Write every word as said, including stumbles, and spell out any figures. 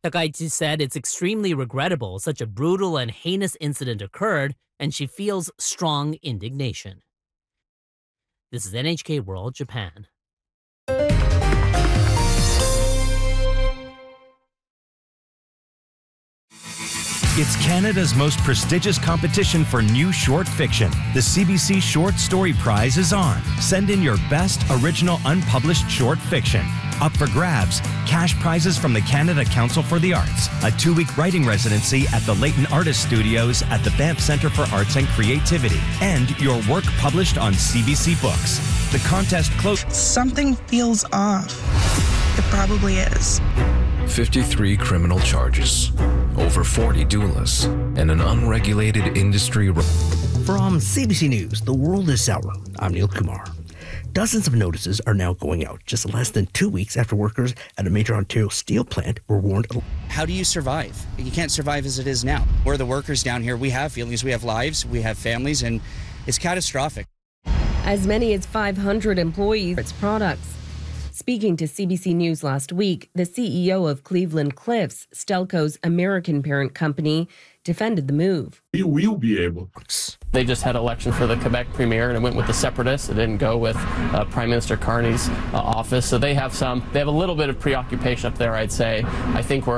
Takaichi said it's extremely regrettable such a brutal and heinous incident occurred, and she feels strong indignation. This is N H K World Japan. It's Canada's most prestigious competition for new short fiction. The C B C Short Story Prize is on. Send in your best original unpublished short fiction. Up for grabs, cash prizes from the Canada Council for the Arts, a two-week writing residency at the Leighton Artist Studios at the Banff Centre for Arts and Creativity, and your work published on C B C Books. The contest closed. Something feels off. It probably is. fifty-three criminal charges, over forty duelists, and an unregulated industry. From C B C News, the world is sour. I'm Neil Kumar. Dozens of notices are now going out just less than two weeks after workers at a major Ontario steel plant were warned. How do you survive? You can't survive as it is now. We're the workers down here. We have feelings, we have lives, we have families, and it's catastrophic. As many as five hundred employees, its products. Speaking to C B C News last week, the C E O of Cleveland Cliffs, Stelco's American parent company, defended the move. We will be able. They just had election for the Quebec premier, and it went with the separatists. It didn't go with uh, Prime Minister Carney's uh, office. So they have some, they have a little bit of preoccupation up there, I'd say. I think we're